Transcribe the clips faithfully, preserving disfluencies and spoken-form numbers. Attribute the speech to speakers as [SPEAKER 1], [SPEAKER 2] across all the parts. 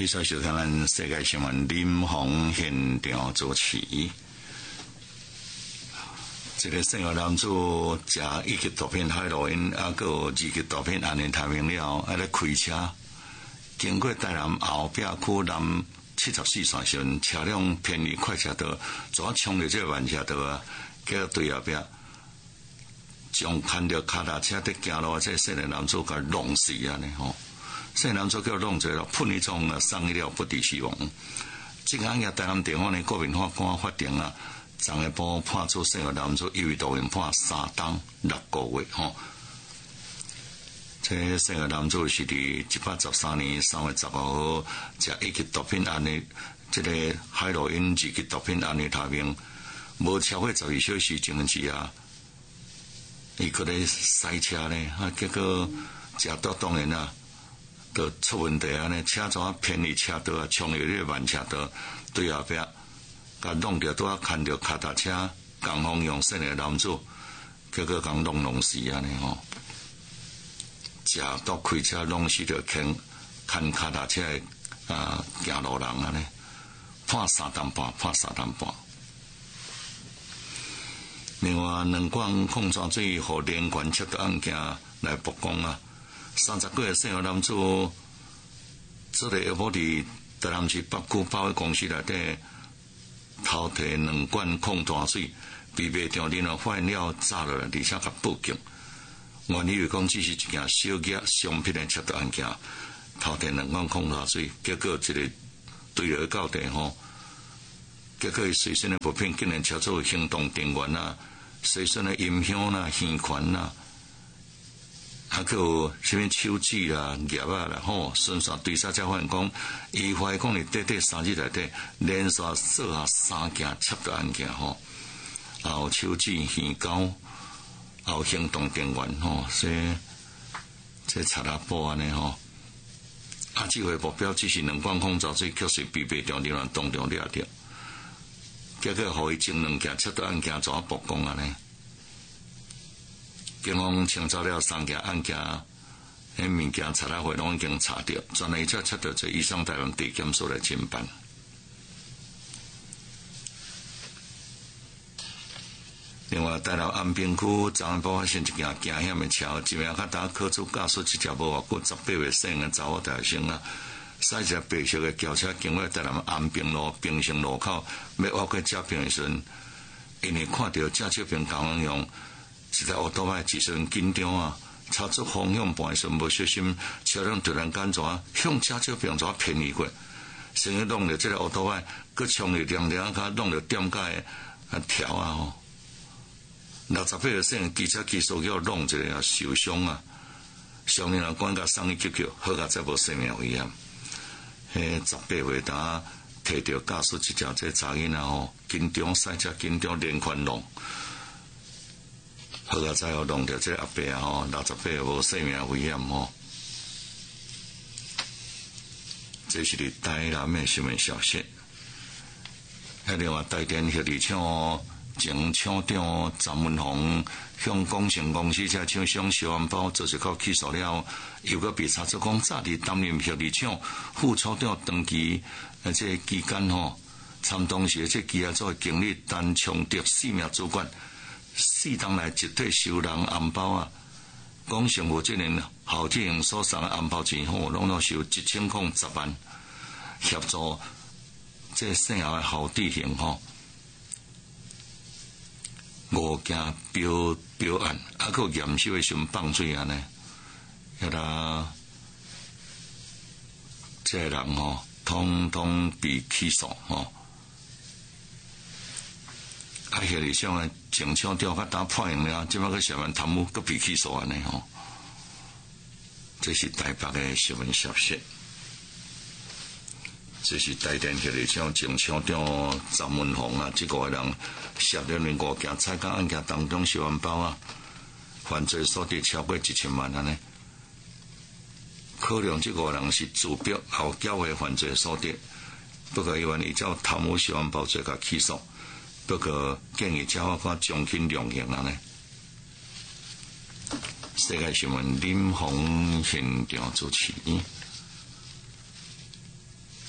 [SPEAKER 1] 你所收看咱世界新闻林鸿现场主持。这个生活男子食一级毒品海洛因，啊，还有二级毒品安尼太平了，啊咧开车经过台南后壁区南七十四线时，车辆偏离快车道，怎冲入这个慢车道啊？叫对后壁，将看到脚踏车在行路，这少年男子给弄死啊！呢吼，少年男子叫弄罪了，判一种啊，伤一了不治死亡。这个案件台南地方的国民法官法庭啊。昨下晡判处生活男子有期徒刑判三档六个月吼。这生活男子是伫一百十三年三月十五号食一级毒品案的，这个海洛因二级毒品案的头面，无超过十二小时情之下，伊搁咧塞车咧，啊，结果食毒当然啊，就出问题啊！呢车怎啊偏离车道啊，冲入迄个慢车道对后壁。甲弄着拄啊，看着脚踏车共方向驶的男子，结果共弄弄死安尼吼。食毒开车弄死着看看脚踏车的啊行路人安尼，判三档半，判三档半。另外，两管控抓罪和连环窃盗案件来曝光啊，三十几岁生活男子，这个下晡伫台南市北区百货公司内底。偷摕两罐矿泉水，被卖场然后发现了炸落来，而且甲报警。原以为讲只是一件小额商品的窃盗案件，偷摕两罐矿泉水，结果一个对落到地吼，结果伊随身的物品竟然超出行动电源啊，随身的音响啦、耳环啦。还有什么手指啦、叶啊啦，吼，顺续对查才发现讲，伊怀疑讲伫短短三日内底连续做下三件窃盗案件吼，有手指、耳钩，有行动电源吼，所以这查拉布安尼吼，啊，这回目标只是两罐矿泉水，确实被卖场人员当场掠着，结果互伊前两件窃盗案件怎啊曝光安尼？警方清查了三件案件，迄物件查拉会拢已经查掉，专案则切到在以上台湾地检署来侦办。另外，台南安平区昨下晡发生一件惊险的车，一名较大考出驾驶一只无偌久十八岁生的查某大学生啊，驶一只白色的轿车经过台南安平路平城路口，要越过遮平的时阵，因为看到正手边方向。一台奥多麦自身紧张啊，操作方向盘时无小心，车辆突然间怎向车手边怎偏移过，先去弄着这个奥多麦，佮冲入凉凉甲弄着点解啊条啊吼，六十八岁生机车技术要弄一个啊受伤啊，上面人赶甲送去急救，好甲再无生命危险。迄十八岁呾摕着驾驶一只这查囡仔吼，紧张赛车紧张连环弄。好啊！再有弄到这阿伯啊吼，六十八无生命危险吼。这是伫台南的新闻消息。迄另外，台电协力厂前厂长张文宏向广成公司这厂商小安包做一口起诉了，又搁被查出讲早伫担任协力厂副厂长长期啊这期间吼，参当时这企业组经理单冲着四名主管。四档来集体收人红包啊！讲上无这年校志营所送的红包钱吼，拢拢收一千块十万，协助这省校的校弟型吼，误件标标案，啊，佮严守的想放水安尼，迄啦，这个人吼，通通被起诉吼。啊，协力厂的前厂长甲打判刑了，即摆个涉嫌贪污，搁被起诉安尼吼。这是台北的新闻消息。这是台电协力厂前厂长张文宏啊，这个人涉嫌的五件采购案件当中收红包啊，犯罪所得超过一千万安尼。可能这个人是自标后缴回犯罪所得，不过因为依照贪污收红包罪甲起诉。不过建议检察官将轻量刑啊呢。世界新闻林鸿现场主持。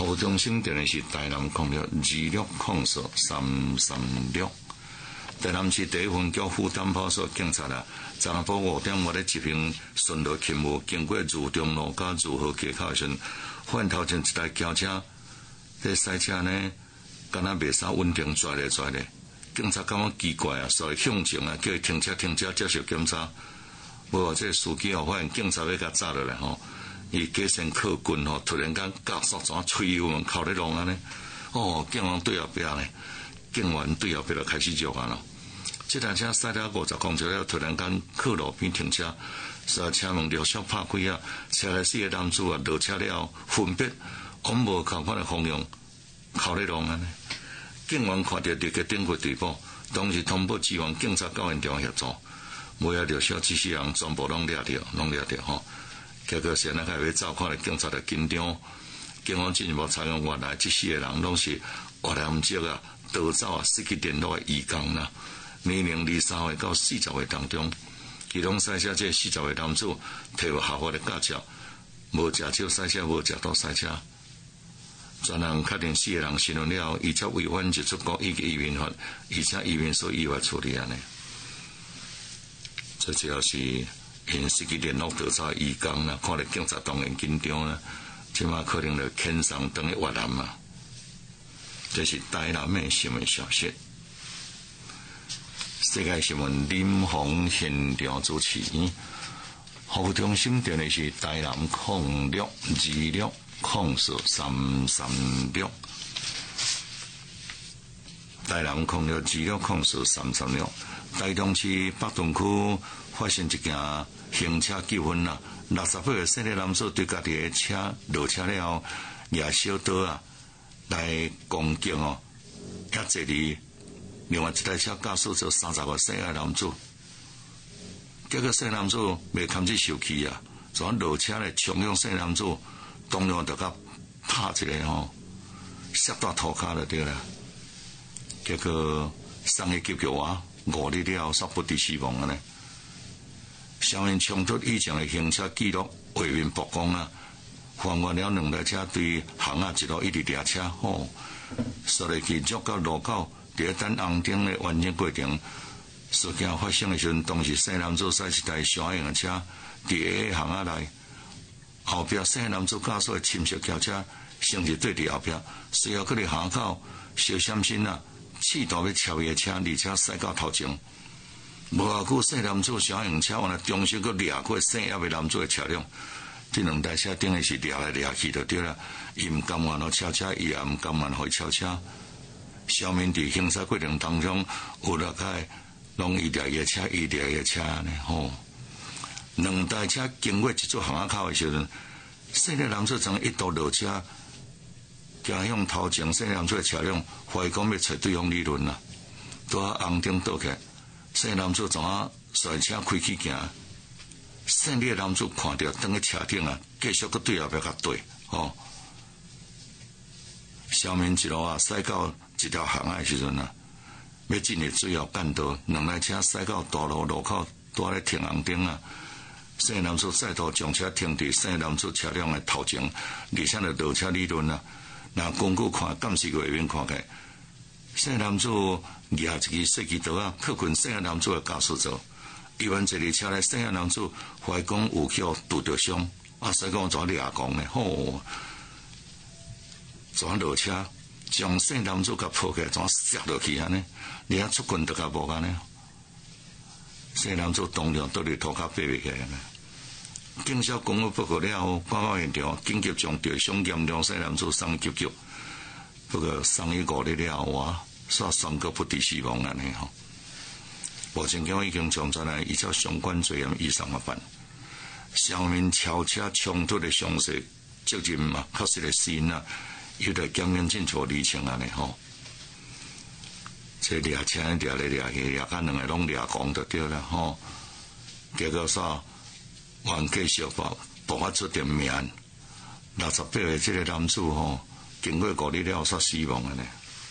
[SPEAKER 1] 服务中心电的是台南控六二六控所三三六。台南市第一分局副担保所警察啊，昨下晡五点我咧执行巡逻勤务，经过如中路甲如河街口时，发现头前一台轿车，这赛车呢，敢若袂啥稳定拽来拽来，警察感觉奇怪啊，所以向前啊，叫伊停车停车接受检查。无这司机哦，发现警察要甲抓落来吼，伊加身靠近吼，突然间加速怎吹油门靠咧浪安尼，哦，警员对后壁呢，警员对后壁就开始叫啊咯。这台车驶了五十公尺了，突然间靠路边停车，所以车门陆续拍开啊，车内四个男子啊落车了，分别往无相反的方向靠咧浪安尼。警员看到立刻顶过队保，当时通报支援警察到现场协助，无要着小机器人全部拢抓着，拢抓着吼。结果现在开始走看了警察的紧张，警方进一步采用原来这四个人拢是活连接啊、逃走啊、失去联络的移工啦。年龄二三岁到四十岁当中，其中赛车这四十岁男子摕有合法的驾照，无驾照赛车，无驾到赛车。专案确定四个人身份了，而且违反就出国一个移民法，而且移民所依法处理安尼。这主要是因失去联络逃走移工啦，看到警察当然紧张啦，即马可能就遣送等于越南嘛。这是台南的新闻消息。世界新闻林鸿现场主持，服务中心电的是台南控六二六控四三三六，台南控六二六控四三三六。台中市北屯区发生一件行车纠纷啦，六十岁的姓李男子对家己的车落车了后，拿小刀啊来攻击哦，遐坐伫另外一台车驾驶着三十个姓的男子，结果姓男子未堪去受气啊，就落车来冲向姓男子，当场就甲拍一个吼，摔到涂骹就对啦。结果送去急救啊，五日了后煞不治死亡啊呢。双方冲突以前的行车记录画面曝光啊，还原了两台车对行啊一路一直掠车吼，所以去捉到路口。伫咧等红灯的完整过程，事件发生的时阵，当时姓男子驶一台小型的车，伫下行仔内，后壁姓男子驾驶的深色轿车，先是对伫后壁，随后佫伫行口小闪身啊，试图要超越车，而且驶到头前。无偌久，姓男子小型车完了，中手佫掠过姓叶的男子的车辆，这两台车顶的是掠来掠去就对了，伊毋甘愿咯超车，伊也毋甘愿互伊超车。小民伫行驶过程当中，有大概拢伊掠个车，伊掠个车呢吼。两台车经过一座巷仔口的时阵，姓李男子从一度落车，行向头前姓李男子的车辆，怀疑讲要找对方理论啦。拄啊红灯倒起，姓男子怎啊甩车开去行？姓李男子看到登去车顶啊，继续搁对后壁甲对吼。小民一路啊驶到一条巷仔的时阵啊，要进入最后干道，两台车驶到道路路口，拄咧停红灯啊。姓男子再度将车停伫姓男子车辆的头前，而且就落车理论啊。那根据看监视画面看起来，姓男子拿一支射击刀啊，靠近姓男子的驾驶座。伊原坐伫车内，姓男子怀疑讲有去拄着伤，啊，所以讲怎掠讲呢？吼！怎落车，将姓男子甲抱起来，怎摔落去安尼？你遐出拳都甲无安尼？姓男子当场倒伫涂骹爬袂起来呢。警消公务报告了后，赶到现场，紧急将着伤严重姓男子送急救，不过送医五日了后啊，煞宣告不治死亡安尼吼。目前警方已经将这来依照相关罪嫌移送法办。上面超车冲突的详细责任嘛，确实的死因啊。有得检验清楚厘清安尼吼，这掠车掠来掠去，掠甲两个拢掠光就对了吼。结果煞原计小爆爆发出点命案，六十八岁这个男子吼，经过五日了煞死亡安尼。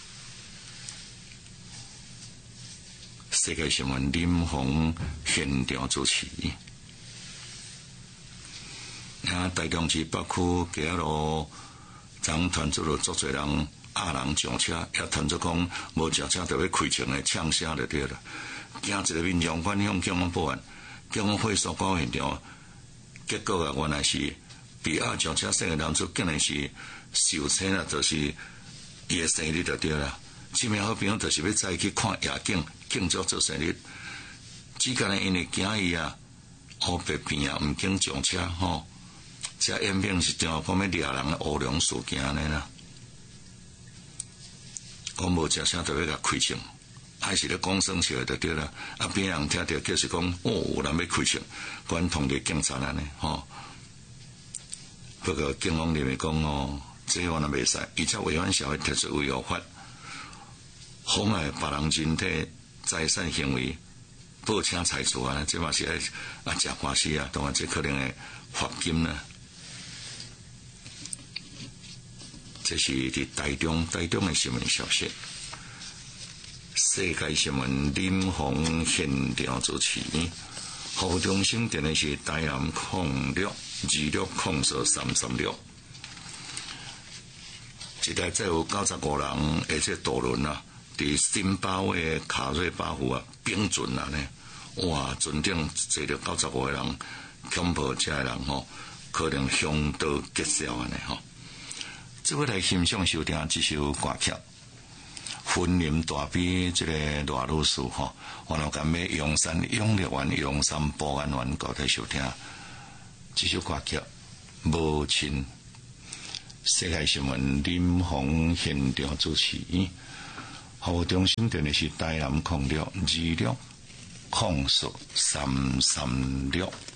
[SPEAKER 1] 世界新闻林鸿现场主持。啊，台中市北区街路昨传出了足侪人压人上车，也传出讲无上车就要开枪的呛声就对了。惊一个民众反向警方报案，警方会所到现场，结果啊，原来是被压上车三个男子竟然是受伤啊，就是伊的生日就对了。这名好朋友就是要再去看夜景，庆祝做生日，只干呢因为惊伊啊，黑白片啊，毋肯上车吼。这演变是怎样？讲要掠人的乌龙事件安尼啦。讲无食啥就要甲开枪，还是咧讲生笑就对啦。啊，别人听到就是讲，哦，有人要开枪，管通知警察安尼吼。不过警方认为讲哦，这样也袂使，而且违反社会特殊违约法，妨碍别人人体财产行为，报请裁处啊，这嘛是爱啊食官司啊，当然这可能会罚金啦。这是伫台中，台中的新闻消息。世界新闻林鸿现场主持，服务中心电的是台南控六二六控数三三六。一台载有九十五人，而且渡轮啊，伫新巴威卡瑞巴湖啊，冰船啊呢，哇，船顶坐着九十五个人，恐怖这个人吼，可能凶刀结销安尼吼。这位来欣赏收听这首歌曲，婚姻大比这个罗女士吼，我老感要阳山永乐园、阳山保安园高台收听这首歌曲，母亲。世界新闻林鸿现场主持，服务中心电的是台南控六二六控数三三六。